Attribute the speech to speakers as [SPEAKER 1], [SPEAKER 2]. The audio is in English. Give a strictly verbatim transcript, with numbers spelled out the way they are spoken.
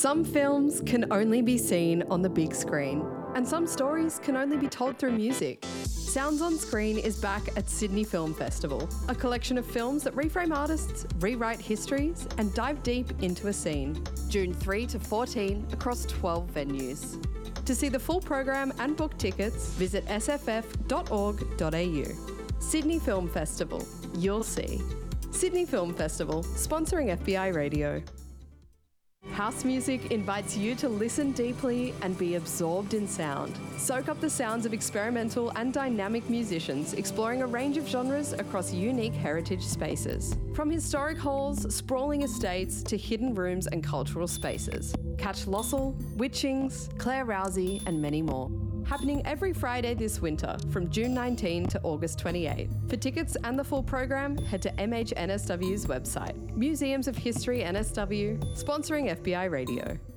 [SPEAKER 1] Some films can only be seen on the big screen, and some stories can only be told through music. Sounds on Screen is back at Sydney Film Festival, a collection of films that reframe artists, rewrite histories, and dive deep into a scene. June third to fourteenth across twelve venues. To see the full program and book tickets, visit s f f dot org dot a u. Sydney Film Festival. You'll see. Sydney Film Festival, sponsoring F B I Radio. House Music invites you to listen deeply and be absorbed in sound. Soak up the sounds of experimental and dynamic musicians exploring a range of genres across unique heritage spaces. From historic halls, sprawling estates to hidden rooms and cultural spaces. Catch Lossell, Witchings, Claire Rousey and many more. Happening every Friday this winter from June nineteenth to August twenty-eighth. For tickets and the full program, head to M H N S W's website. Museums of History N S W, sponsoring F B I Radio.